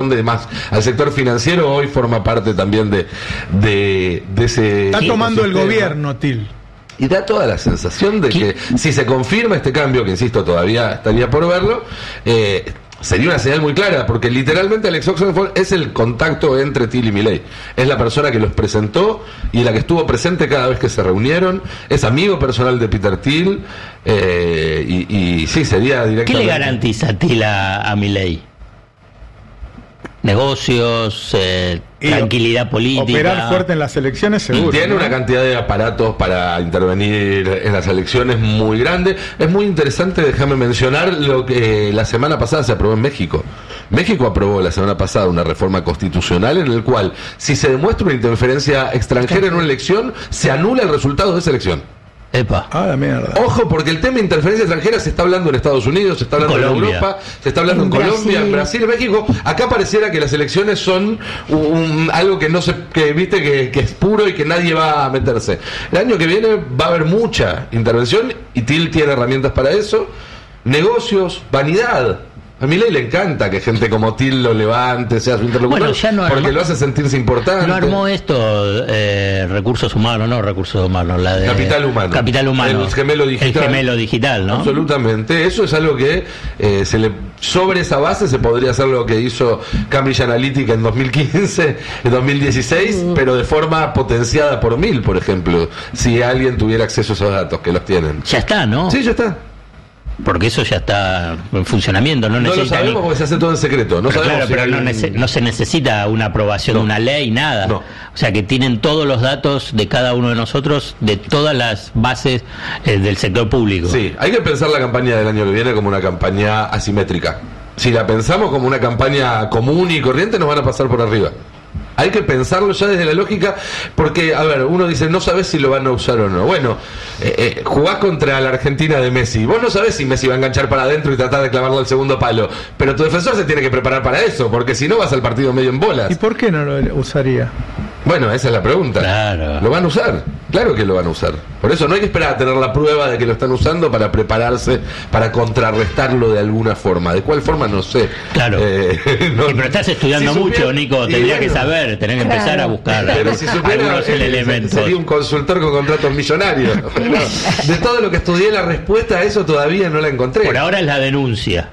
corresponde más al sector financiero, hoy forma parte también de ese... Está tomando el gobierno, Til. Y da toda la sensación de que si se confirma este cambio, que insisto, todavía estaría por verlo, sería una señal muy clara, porque literalmente Alex Oxenford es el contacto entre Til y Milei. Es la persona que los presentó y la que estuvo presente cada vez que se reunieron. Es amigo personal de Peter Thiel. Y sí, sería directamente... ¿Qué le garantiza Til a Milei? Negocios, tranquilidad política. Operar fuerte en las elecciones, seguro. Y tiene, ¿no?, una cantidad de aparatos para intervenir en las elecciones muy grande. Es muy interesante, déjame mencionar lo que la semana pasada se aprobó en México. México aprobó la semana pasada una reforma constitucional en el cual, si se demuestra una interferencia extranjera en una elección, se anula el resultado de esa elección. Epa. Ah, la mierda. Ojo, porque el tema de interferencia extranjera se está hablando en Estados Unidos, se está hablando en Europa, se está hablando en Colombia, en Brasil, en México. Acá pareciera que las elecciones son algo que no se, que viste que es puro y que nadie va a meterse. El año que viene va a haber mucha intervención y Til tiene herramientas para eso. Negocios, vanidad. A Milei le encanta que gente como Til lo levante, sea su interlocutor, bueno, ya no porque lo hace sentirse importante. No armó esto recursos humanos, la de Capital humano. El gemelo digital. El gemelo digital, ¿no? Absolutamente. Eso es algo que sobre esa base se podría hacer lo que hizo Cambridge Analytica en 2015, en 2016, pero de forma potenciada por 1000, por ejemplo, si alguien tuviera acceso a esos datos, que los tienen. Ya está, ¿no? Sí, ya está. Porque eso ya está en funcionamiento. No lo sabemos porque se hace todo en secreto. No sabemos, claro, pero no se necesita una aprobación de una ley, nada. No. O sea, que tienen todos los datos de cada uno de nosotros, de todas las bases del sector público. Sí, hay que pensar la campaña del año que viene como una campaña asimétrica. Si la pensamos como una campaña común y corriente, nos van a pasar por arriba. Hay que pensarlo ya desde la lógica, porque, a ver, uno dice, no sabes si lo van a usar o no. Bueno, jugás contra la Argentina de Messi. Vos no sabés si Messi va a enganchar para adentro y tratar de clavarlo al segundo palo. Pero tu defensor se tiene que preparar para eso, porque si no vas al partido medio en bolas. ¿Y por qué no lo usaría? Bueno, esa es la pregunta. Claro. ¿Lo van a usar? Claro que lo van a usar. Por eso no hay que esperar a tener la prueba de que lo están usando para prepararse, para contrarrestarlo de alguna forma. ¿De cuál forma? No sé. Claro. Pero estás estudiando mucho, Nico. Tendrías que saber, tenés que empezar a buscar pero si supiera, algunos elementos. Sería un consultor con contratos millonarios. De todo lo que estudié, la respuesta a eso todavía no la encontré. Por ahora es la denuncia.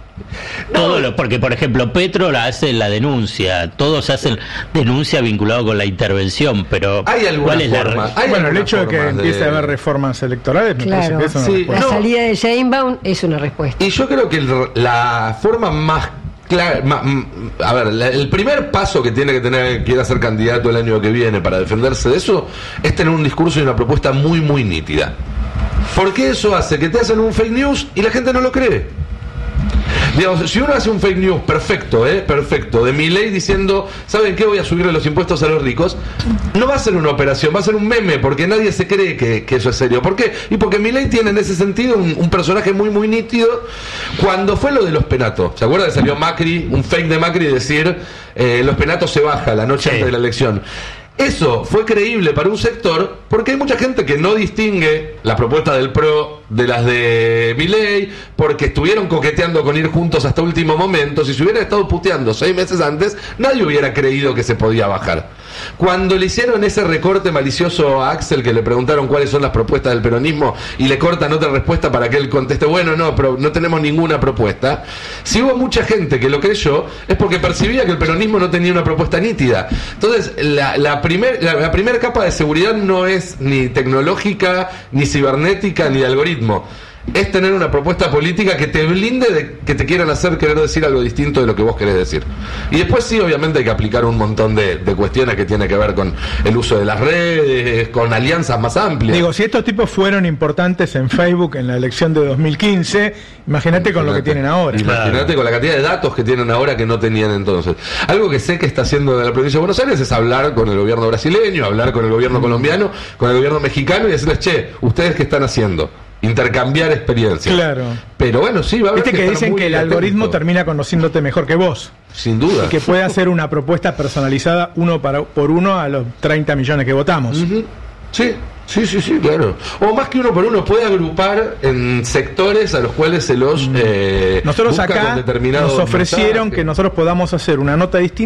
Porque por ejemplo Petro hace la denuncia, todos hacen denuncia vinculado con la intervención, pero hay alguna forma. Bueno, el hecho de que empiece a haber reformas electorales me parece que es una respuesta. La salida de Sheinbaum es una respuesta. Y yo creo que la forma más clara, a ver, el primer paso que tiene que tener quiera ser candidato el año que viene para defenderse de eso es tener un discurso y una propuesta muy muy nítida, porque eso hace que te hacen un fake news y la gente no lo cree. Digamos, si uno hace un fake news perfecto, de Milei diciendo, ¿saben qué? Voy a subirle los impuestos a los ricos, no va a ser una operación, va a ser un meme, porque nadie se cree que eso es serio. ¿Por qué? Y porque Milei tiene en ese sentido un personaje muy muy nítido. Cuando fue lo de los penatos, ¿se acuerda que salió Macri, un fake de Macri, decir los penatos se baja la noche antes de la elección? Eso fue creíble para un sector porque hay mucha gente que no distingue la propuesta del PRO de las de Milei, porque estuvieron coqueteando con ir juntos hasta último momento. Si se hubieran estado puteando 6 meses antes, nadie hubiera creído que se podía bajar. Cuando le hicieron ese recorte malicioso a Axel, que le preguntaron cuáles son las propuestas del peronismo y le cortan otra respuesta para que él conteste, bueno, pero no tenemos ninguna propuesta. Si hubo mucha gente que lo creyó, es porque percibía que el peronismo no tenía una propuesta nítida. Entonces, la primera capa de seguridad no es ni tecnológica, ni cibernética, ni de algoritmo. Es tener una propuesta política que te blinde de que te quieran hacer querer decir algo distinto de lo que vos querés decir. Y después sí, obviamente hay que aplicar un montón de cuestiones que tienen que ver con el uso de las redes, con alianzas más amplias. Digo, si estos tipos fueron importantes en Facebook en la elección de 2015, imagínate con lo que tienen ahora. Imagínate con la cantidad de datos que tienen ahora que no tenían entonces. Algo que sé que está haciendo de la provincia de Buenos Aires es hablar con el gobierno brasileño, hablar con el gobierno colombiano, con el gobierno mexicano y decirles, che, ¿ustedes qué están haciendo? Intercambiar experiencias. Claro. Pero bueno, sí, va a haber que dicen que el algoritmo termina conociénute mejor que vos. Sin duda. Y que puede hacer una propuesta personalizada uno por uno a los 30 millones que votamos. Uh-huh. Sí, claro. O más que uno por uno, puede agrupar en sectores a los cuales se los nosotros acá nos ofrecieron que nosotros podamos hacer una nota distinta